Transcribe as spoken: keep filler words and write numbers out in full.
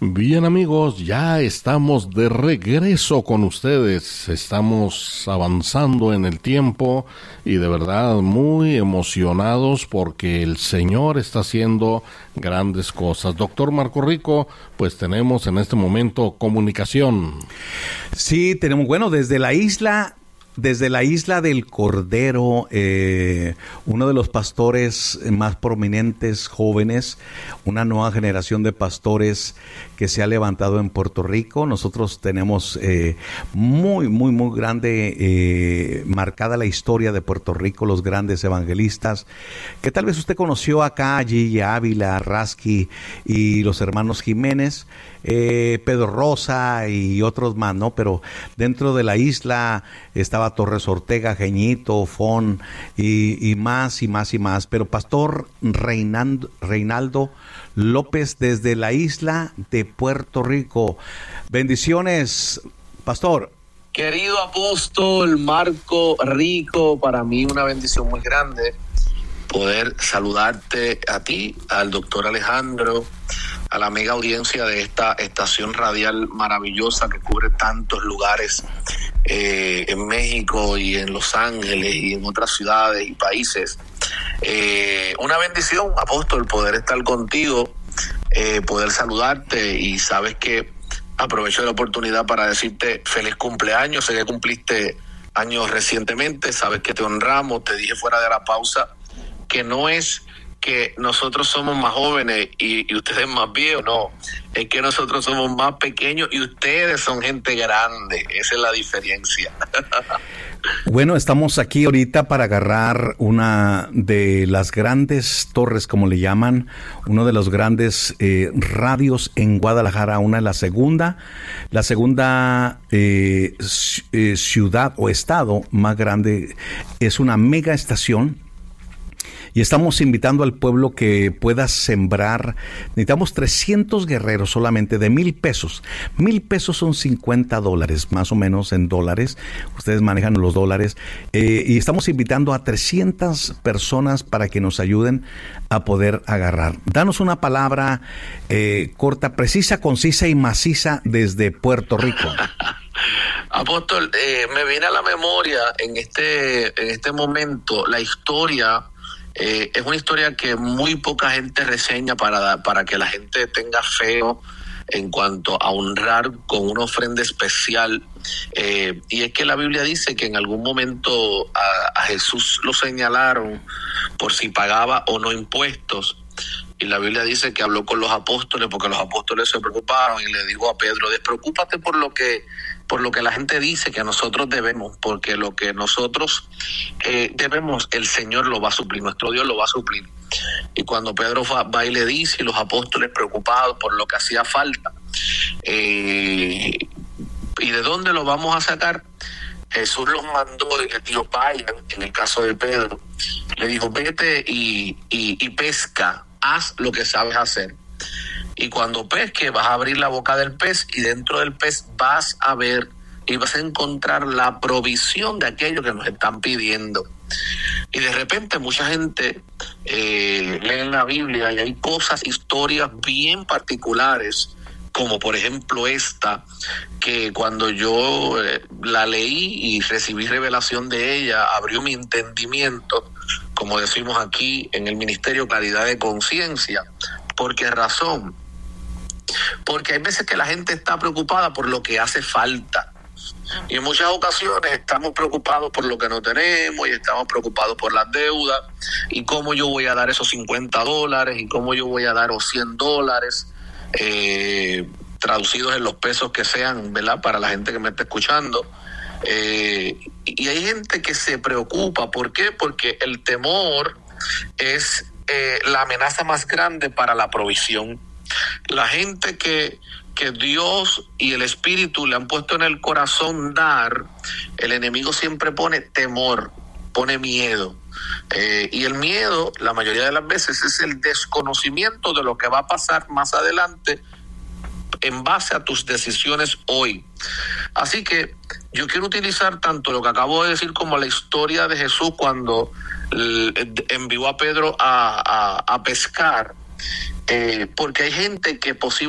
Bien amigos, ya estamos de regreso con ustedes, estamos avanzando en el tiempo y de verdad muy emocionados porque el Señor está haciendo grandes cosas. Doctor Marco Rico, pues tenemos en este momento comunicación. Sí, tenemos, bueno, desde la isla... Desde la isla del Cordero, eh, uno de los pastores más prominentes jóvenes, una nueva generación de pastores que se ha levantado en Puerto Rico. Nosotros tenemos eh, muy, muy, muy grande, eh, marcada la historia de Puerto Rico, los grandes evangelistas, que tal vez usted conoció acá, Gigi Ávila, Rasky y los hermanos Jiménez, eh, Pedro Rosa y otros más, ¿no? Pero dentro de la isla estaba Torres Ortega, Geñito, Fon y, y más y más y más. Pero Pastor Reinando, Reinaldo López desde la isla de Puerto Rico. Bendiciones, Pastor. Querido apóstol Marco Rico, para mí una bendición muy grande poder saludarte a ti, al doctor Alejandro, a la mega audiencia de esta estación radial maravillosa que cubre tantos lugares eh, en México y en Los Ángeles y en otras ciudades y países. Eh, una bendición, apóstol, poder estar contigo, eh, poder saludarte, y sabes que aprovecho la oportunidad para decirte feliz cumpleaños. Sé que cumpliste años recientemente, sabes que te honramos. Te dije fuera de la pausa que no es que nosotros somos más jóvenes y, y ustedes más viejos, no, es que nosotros somos más pequeños y ustedes son gente grande. Esa es la diferencia. Bueno, estamos aquí ahorita para agarrar una de las grandes torres, como le llaman, uno de los grandes eh, radios en Guadalajara, una de la segunda, la segunda eh, eh, ciudad o estado más grande, es una mega estación. Y estamos invitando al pueblo que pueda sembrar. Necesitamos trescientos guerreros solamente de mil pesos. Mil pesos son cincuenta dólares, más o menos en dólares. Ustedes manejan los dólares. Eh, y estamos invitando a trescientas personas para que nos ayuden a poder agarrar. Danos una palabra eh, corta, precisa, concisa y maciza desde Puerto Rico. Apóstol, eh, me viene a la memoria en este, en este momento la historia. Eh, es una historia que muy poca gente reseña para, para que la gente tenga feo en cuanto a honrar con una ofrenda especial. Eh, y es que la Biblia dice que en algún momento a, a Jesús lo señalaron por si pagaba o no impuestos. Y la Biblia dice que habló con los apóstoles porque los apóstoles se preocuparon y le dijo a Pedro: despreocúpate por lo que por lo que la gente dice que nosotros debemos, porque lo que nosotros eh, debemos, el Señor lo va a suplir, nuestro Dios lo va a suplir. Y cuando Pedro va, va y le dice, y los apóstoles preocupados por lo que hacía falta, eh, ¿y de dónde lo vamos a sacar? Jesús los mandó y les dijo: vayan. En el caso de Pedro, le dijo: vete y, y, y pesca, haz lo que sabes hacer. Y cuando pesques vas a abrir la boca del pez y dentro del pez vas a ver y vas a encontrar la provisión de aquello que nos están pidiendo. Y de repente mucha gente eh, lee en la Biblia y hay cosas, historias bien particulares, como por ejemplo esta, que cuando yo eh, la leí y recibí revelación de ella, abrió mi entendimiento, como decimos aquí en el ministerio, claridad de conciencia. ¿Por qué razón? Porque hay veces que la gente está preocupada por lo que hace falta. Y en muchas ocasiones estamos preocupados por lo que no tenemos y estamos preocupados por las deudas y cómo yo voy a dar esos cincuenta dólares y cómo yo voy a dar los cien dólares eh, traducidos en los pesos que sean, ¿verdad? Para la gente que me está escuchando. Eh, y hay gente que se preocupa. ¿Por qué? Porque el temor es eh, la amenaza más grande para la provisión. La gente que, que Dios y el Espíritu le han puesto en el corazón dar, el enemigo siempre pone temor, pone miedo. Eh, y el miedo, la mayoría de las veces, es el desconocimiento de lo que va a pasar más adelante en base a tus decisiones hoy. Así que yo quiero utilizar tanto lo que acabo de decir como la historia de Jesús cuando envió a Pedro a, a, a pescar, eh, porque hay gente que posiblemente